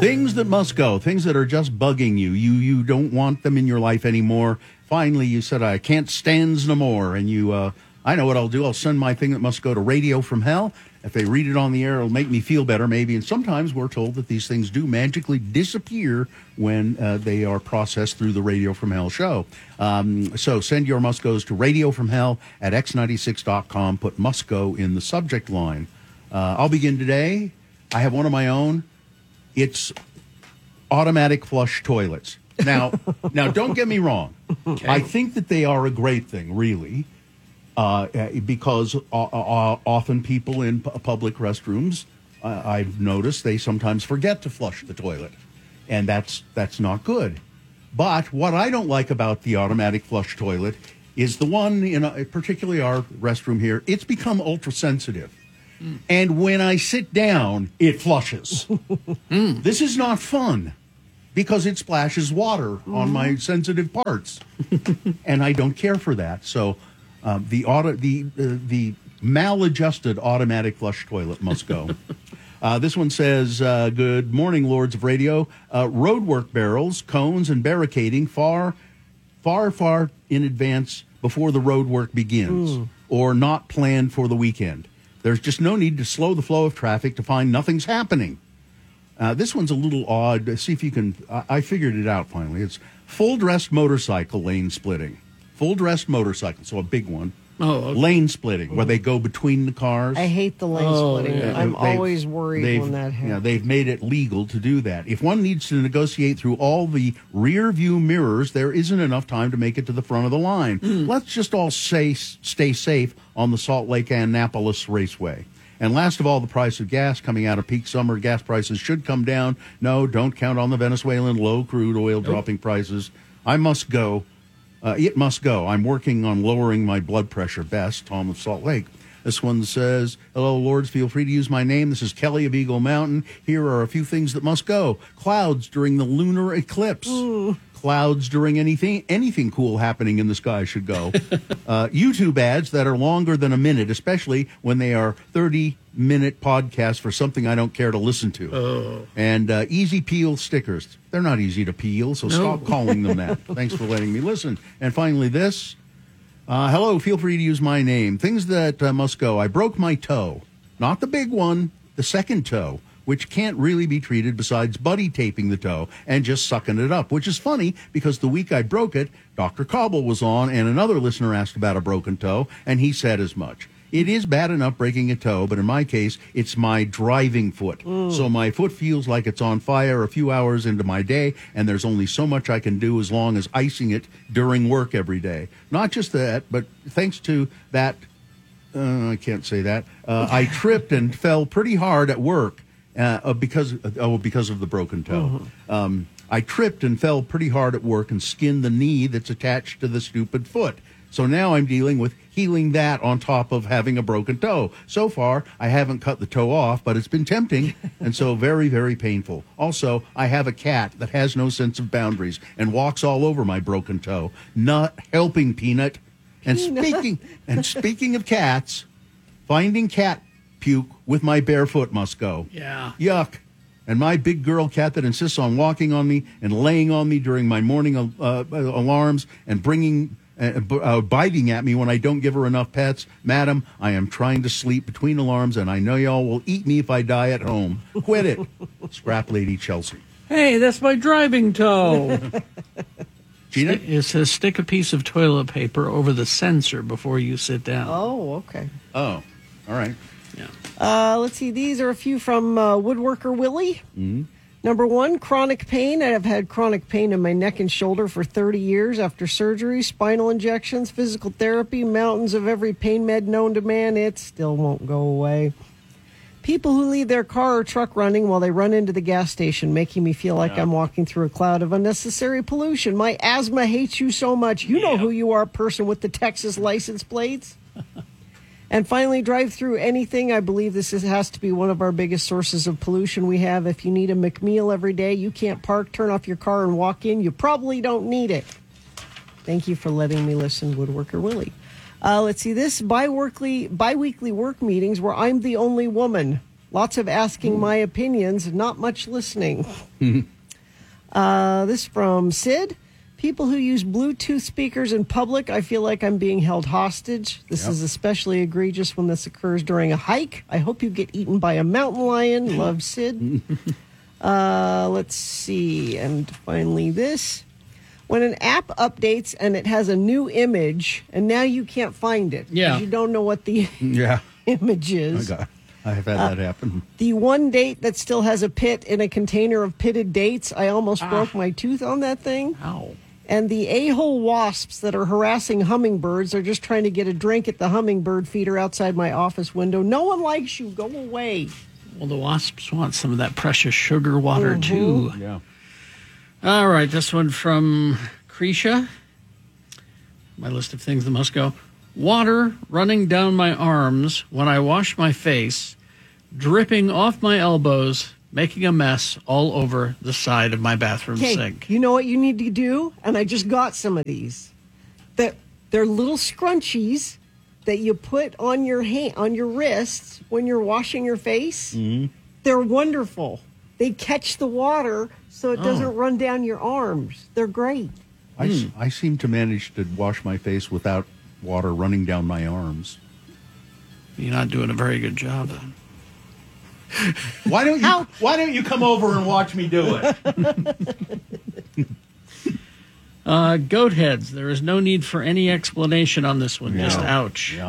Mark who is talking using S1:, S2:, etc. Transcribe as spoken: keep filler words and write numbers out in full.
S1: Things that must go, things that are just bugging you. You you don't want them in your life anymore. Finally, you said, I can't stands no more. And you, uh, I know what I'll do. I'll send my thing that must go to Radio from Hell. If they read it on the air, it'll make me feel better, maybe. And sometimes we're told that these things do magically disappear when uh, they are processed through the Radio from Hell show. Um, so send your must goes to Radio from Hell at x ninety-six dot com. Put must go in the subject line. Uh, I'll begin today. I have one of my own. It's automatic flush toilets. Now, now, don't get me wrong. Okay. I think that they are a great thing, really. Uh, because uh, uh, often people in p- public restrooms, uh, I've noticed they sometimes forget to flush the toilet, and that's that's not good. But what I don't like about the automatic flush toilet is the one, in a, particularly our restroom here, it's become ultra sensitive. Mm. And when I sit down, it flushes. mm. This is not fun because it splashes water mm. on my sensitive parts, and I don't care for that. So. Uh, the auto, the uh, the maladjusted automatic flush toilet must go. uh, this one says, uh, "Good morning, Lords of Radio. Uh, roadwork barrels, cones, and barricading far, far, far in advance before the roadwork begins, mm. or not planned for the weekend. There's just no need to slow the flow of traffic to find nothing's happening." Uh, this one's a little odd. See if you can. I, I figured it out finally. It's full-dressed motorcycle lane splitting. Full-dressed motorcycle, so a big one. Oh, okay. Lane splitting, where they go between the cars.
S2: I hate the lane oh, splitting. Yeah. I'm they've, always worried when that happens.
S1: Yeah, they've made it legal to do that. If one needs to negotiate through all the rear view mirrors, there isn't enough time to make it to the front of the line. Mm. Let's just all say, stay safe on the Salt Lake Annapolis Raceway. And last of all, the price of gas coming out of peak summer. Gas prices should come down. No, don't count on the Venezuelan low crude oil nope. dropping prices. I must go. Uh, it must go. I'm working on lowering my blood pressure best. Tom of Salt Lake. This one says, hello, Lords. Feel free to use my name. This is Kelly of Eagle Mountain. Here are a few things that must go. Clouds during the lunar eclipse. Ooh. Clouds during anything anything cool happening in the sky should go. uh, YouTube ads that are longer than a minute, especially when they are thirty-minute podcasts for something I don't care to listen to. Oh. And uh, easy peel stickers. They're not easy to peel, so no. Stop calling them that. Thanks for letting me listen. And finally this. Uh, hello, feel free to use my name. Things that uh, must go. I broke my toe. Not the big one, the second toe, which can't really be treated besides buddy taping the toe and just sucking it up, which is funny because the week I broke it, Doctor Cobble was on and another listener asked about a broken toe, and he said as much. It is bad enough breaking a toe, but in my case, it's my driving foot. Mm. So my foot feels like it's on fire a few hours into my day, and there's only so much I can do as long as icing it during work every day. Not just that, but thanks to that, uh, I can't say that, uh, I tripped and fell pretty hard at work. Uh, because oh, because of the broken toe. Mm-hmm. Um, I tripped and fell pretty hard at work and skinned the knee that's attached to the stupid foot. So now I'm dealing with healing that on top of having a broken toe. So far, I haven't cut the toe off, but it's been tempting and so very, very painful. Also, I have a cat that has no sense of boundaries and walks all over my broken toe. Not helping, Peanut. And Peanut. speaking and speaking of cats, finding cat puke with my bare foot must go.
S3: Yeah.
S1: Yuck. And my big girl cat that insists on walking on me and laying on me during my morning uh, alarms and bringing, uh, uh, biting at me when I don't give her enough pets. Madam, I am trying to sleep between alarms, and I know y'all will eat me if I die at home. Quit it. Scrap Lady Chelsea.
S3: Hey, that's my driving toe.
S1: Gina?
S3: It says stick a piece of toilet paper over the sensor before you sit down.
S2: Oh, okay.
S1: Oh, all right.
S3: Yeah.
S2: Uh, let's see. These are a few from uh, Woodworker Willie. Mm-hmm. Number one, chronic pain. I have had chronic pain in my neck and shoulder for thirty years after surgery, spinal injections, physical therapy, mountains of every pain med known to man. It still won't go away. People who leave their car or truck running while they run into the gas station, making me feel like yeah. I'm walking through a cloud of unnecessary pollution. My asthma hates you so much. You know yeah. who you are, person with the Texas license plates. And finally, drive through anything. I believe this is, has to be one of our biggest sources of pollution we have. If you need a McMeal every day, you can't park, turn off your car, and walk in. You probably don't need it. Thank you for letting me listen, Woodworker Willie. Uh, let's see, this bi-weekly, bi-weekly work meetings where I'm the only woman. Lots of asking my opinions, not much listening. uh, this from Sid. People who use Bluetooth speakers in public, I feel like I'm being held hostage. This
S1: Yep.
S2: is especially egregious when this occurs during a hike. I hope you get eaten by a mountain lion. Love, Sid. uh, let's see. And finally this. When an app updates and it has a new image, and now you can't find it. 'Cause
S3: Yeah.
S2: You don't know what the
S1: Yeah.
S2: image
S1: I
S2: is.
S1: got. I have had that happen.
S2: The one date that still has a pit in a container of pitted dates, I almost broke my tooth on that thing.
S3: Ow.
S2: And the a-hole wasps that are harassing hummingbirds are just trying to get a drink at the hummingbird feeder outside my office window. No one likes you. Go away.
S3: Well, the wasps want some of that precious sugar water, too.
S1: Yeah.
S3: All right, this one from Krisha. My list of things that must go. Water running down my arms when I wash my face, dripping off my elbows, making a mess all over the side of my bathroom
S2: Okay,
S3: sink.
S2: you know what you need to do? And I just got some of these. That they're little scrunchies that you put on your hand, on your wrists when you're washing your face. Mm-hmm. They're wonderful. They catch the water so it doesn't
S3: Oh.
S2: run down your arms. They're great.
S1: I, s- I seem to manage to wash my face without water running down my arms.
S3: You're not doing a very good job then.
S1: Why don't you?
S2: How-
S1: Why don't you come over and watch me do it?
S3: Uh, goat heads. There is no need for any explanation on this one.
S1: Yeah.
S3: Just ouch.
S1: Yeah.